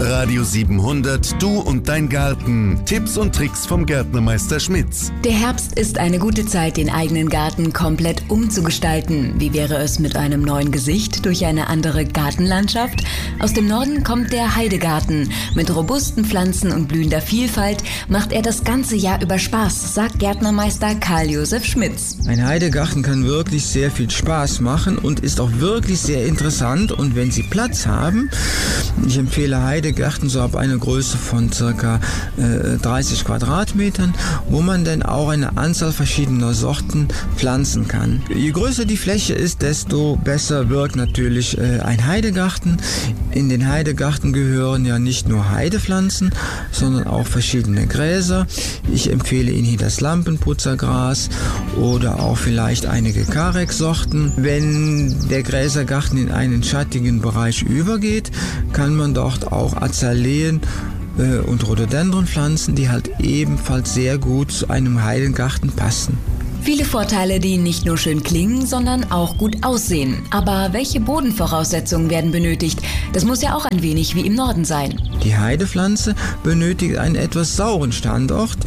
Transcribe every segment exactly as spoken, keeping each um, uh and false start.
Radio siebenhundert, du und dein Garten. Tipps und Tricks vom Gärtnermeister Schmitz. Der Herbst ist eine gute Zeit, den eigenen Garten komplett umzugestalten. Wie wäre es mit einem neuen Gesicht durch eine andere Gartenlandschaft? Aus dem Norden kommt der Heidegarten. Mit robusten Pflanzen und blühender Vielfalt macht er das ganze Jahr über Spaß, sagt Gärtnermeister Karl-Josef Schmitz. Ein Heidegarten kann wirklich sehr viel Spaß machen und ist auch wirklich sehr interessant. Und wenn Sie Platz haben, ich empfehle Heidegärten so ab einer Größe von circa äh, dreißig Quadratmetern, wo man dann auch eine Anzahl verschiedener Sorten pflanzen kann. Je größer die Fläche ist, desto besser wirkt natürlich äh, ein Heidegarten. In den Heidegarten gehören ja nicht nur Heidepflanzen, sondern auch verschiedene Gräser. Ich empfehle Ihnen hier das Lampenputzergras oder auch vielleicht einige Karex-Sorten. Wenn der Gräsergarten in einen schattigen Bereich übergeht, kann man dort auch Azaleen äh, und Rhododendron pflanzen, die halt ebenfalls sehr gut zu einem Heidegarten passen. Viele Vorteile, die nicht nur schön klingen, sondern auch gut aussehen. Aber welche Bodenvoraussetzungen werden benötigt? Das muss ja auch ein wenig wie im Norden sein. Die Heidepflanze benötigt einen etwas sauren Standort,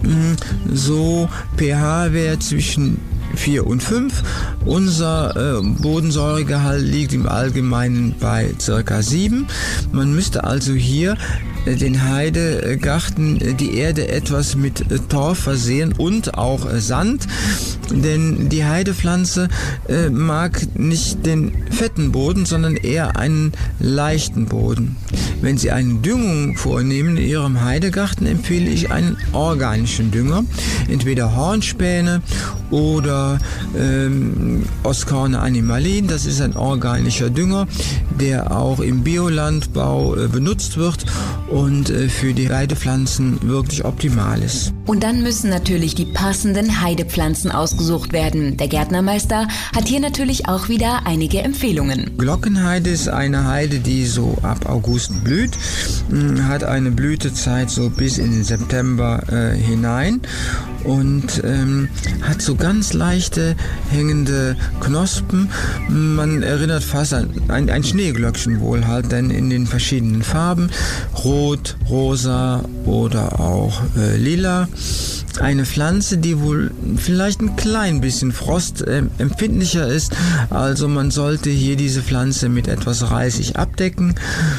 so pH-Wert zwischen vier und fünf. Unser äh, Bodensäuregehalt liegt im Allgemeinen bei ca. sieben. Man müsste also hier äh, den Heidegarten, äh, die Erde etwas mit äh, Torf versehen und auch äh, Sand, denn die Heidepflanze äh, mag nicht den fetten Boden, sondern eher einen leichten Boden. Wenn Sie eine Düngung vornehmen in Ihrem Heidegarten, empfehle ich einen organischen Dünger, entweder Hornspäne oder ähm, Oscorna animalin. Das ist ein organischer Dünger, der auch im Biolandbau äh, benutzt wird und äh, für die Heidepflanzen wirklich optimal ist. Und dann müssen natürlich die passenden Heidepflanzen ausgesucht werden. Der Gärtnermeister hat hier natürlich auch wieder einige Empfehlungen. Glockenheide ist eine Heide, die so ab August blüht, hat eine Blütezeit so bis in den September äh, hinein und ähm, hat so ganz leichte hängende Knospen. Man erinnert fast an ein, ein Schneeglöckchen wohl halt, denn in den verschiedenen Farben, rot, rosa oder auch äh, lila. Eine Pflanze, die wohl vielleicht ein klein bisschen frostempfindlicher äh, ist, also man sollte hier diese Pflanze mit etwas Reisig abdecken.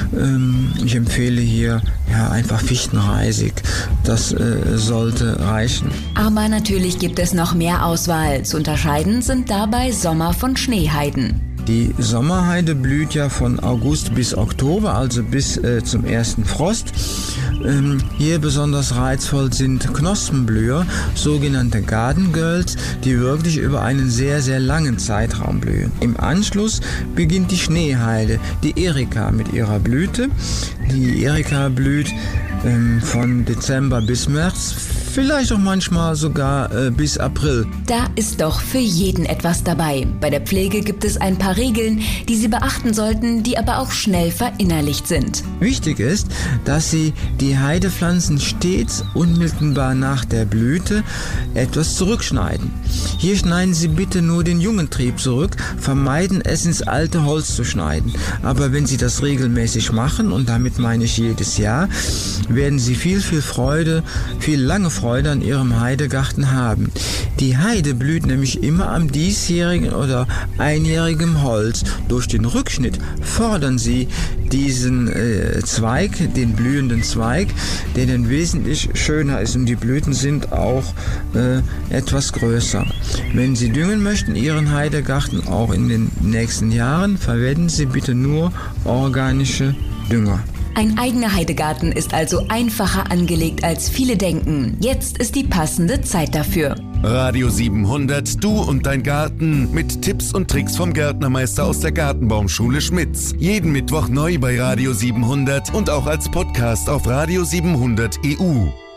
Ähm, ich empfehle hier ja, einfach Fichtenreisig, das äh, sollte reichen. Aber natürlich gibt es noch mehr Auswahl. Zu unterscheiden sind dabei Sommer- von Schneeheiden. Die Sommerheide blüht ja von August bis Oktober, also bis äh, zum ersten Frost. Ähm, hier besonders reizvoll sind Knospenblüher, sogenannte Garden Girls, die wirklich über einen sehr, sehr langen Zeitraum blühen. Im Anschluss beginnt die Schneeheide, die Erika mit ihrer Blüte. Die Erika blüht ähm, von Dezember bis März, vielleicht auch manchmal sogar äh, bis April. Da ist doch für jeden etwas dabei. Bei der Pflege gibt es ein paar Regeln, die Sie beachten sollten, die aber auch schnell verinnerlicht sind. Wichtig ist, dass Sie die Heidepflanzen stets unmittelbar nach der Blüte etwas zurückschneiden. Hier schneiden Sie bitte nur den jungen Trieb zurück, vermeiden es ins alte Holz zu schneiden. Aber wenn Sie das regelmäßig machen, und damit meine ich jedes Jahr, werden Sie viel, viel Freude, viel lange Freude an Ihrem Heidegarten haben. Die Heide blüht nämlich immer am diesjährigen oder einjährigen Holz. Durch den Rückschnitt fordern Sie diesen äh, Zweig, den blühenden Zweig, der dann wesentlich schöner ist und die Blüten sind auch äh, etwas größer. Wenn Sie düngen möchten, Ihren Heidegarten auch in den nächsten Jahren, verwenden Sie bitte nur organische Dünger. Ein eigener Heidegarten ist also einfacher angelegt, als viele denken. Jetzt ist die passende Zeit dafür. Radio siebenhundert, du und dein Garten mit Tipps und Tricks vom Gärtnermeister aus der Gartenbaumschule Schmitz. Jeden Mittwoch neu bei Radio siebenhundert und auch als Podcast auf Radio siebenhundert E U.